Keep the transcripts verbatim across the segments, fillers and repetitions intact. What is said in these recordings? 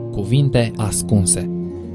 Cuvinte ascunse.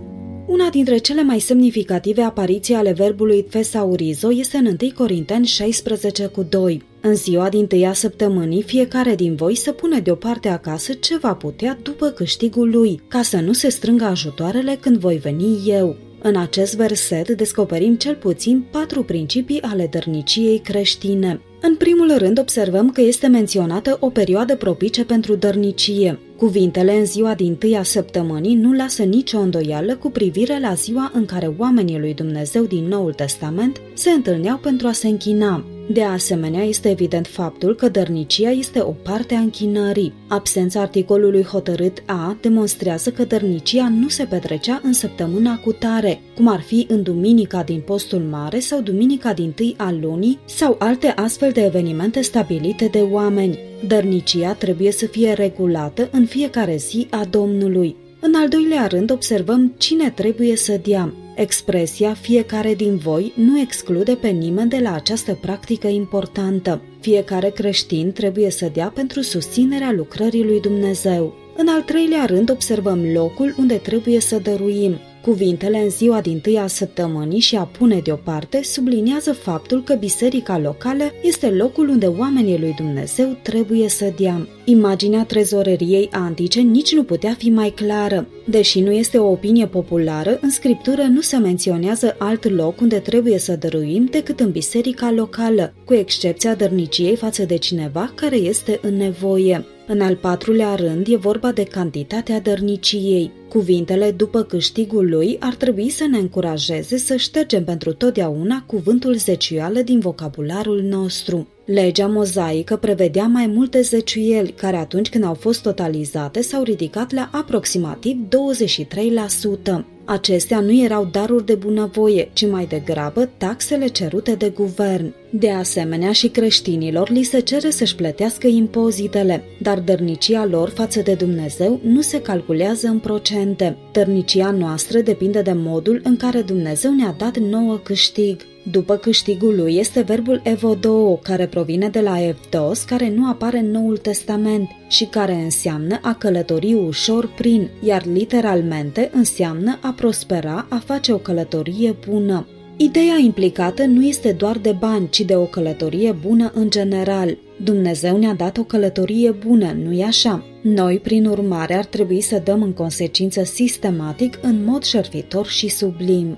Una dintre cele mai semnificative apariții ale verbului thesaurizo este în întâi Corinteni șaisprezece cu doi. În ziua dintâia săptămânii, fiecare din voi să pune deoparte acasă ce va putea după câștigul lui, ca să nu se strângă ajutoarele când voi veni eu. În acest verset descoperim cel puțin patru principii ale dărniciei creștine. În primul rând observăm că este menționată o perioadă propice pentru dărnicie. Cuvintele în ziua dintâia săptămânii nu lasă nicio îndoială cu privire la ziua în care oamenii lui Dumnezeu din Noul Testament se întâlneau pentru a se închina. De asemenea, este evident faptul că dărnicia este o parte a închinării. Absența articolului hotărât A demonstrează că dărnicia nu se petrecea în săptămâna cutare, cum ar fi în duminica din postul mare sau duminica dintâi a lunii sau alte astfel de evenimente stabilite de oameni. Dărnicia trebuie să fie regulată în fiecare zi a Domnului. În al doilea rând, observăm cine trebuie să dea. Expresia fiecare din voi nu exclude pe nimeni de la această practică importantă. Fiecare creștin trebuie să dea pentru susținerea lucrării lui Dumnezeu. În al treilea rând, observăm locul unde trebuie să dăruim. Cuvintele în ziua dintâia a săptămânii și a pune deoparte subliniază faptul că biserica locală este locul unde oamenii lui Dumnezeu trebuie să dea. Imaginea trezoreriei antice nici nu putea fi mai clară. Deși nu este o opinie populară, în Scriptură nu se menționează alt loc unde trebuie să dăruim decât în biserica locală, cu excepția dărniciei față de cineva care este în nevoie. În al patrulea rând e vorba de cantitatea dărniciei. Cuvintele după câștigul lui ar trebui să ne încurajeze să ștergem pentru totdeauna cuvântul zeciuială din vocabularul nostru. Legea mozaică prevedea mai multe zeciuieli, care atunci când au fost totalizate s-au ridicat la aproximativ douăzeci și trei la sută. Acestea nu erau daruri de bunăvoie, ci mai degrabă taxele cerute de guvern. De asemenea, și creștinilor li se cere să-și plătească impozitele, dar dărnicia lor față de Dumnezeu nu se calculează în procente. Dărnicia noastră depinde de modul în care Dumnezeu ne-a dat nouă câștig. După câștigul lui este verbul evodoo, care provine de la evdos, care nu apare în Noul Testament și care înseamnă a călători ușor prin, iar literalmente înseamnă a prospera, a face o călătorie bună. Ideea implicată nu este doar de bani, ci de o călătorie bună în general. Dumnezeu ne-a dat o călătorie bună, nu-i așa? Noi, prin urmare, ar trebui să dăm în consecință sistematic, în mod șerpitor și sublim.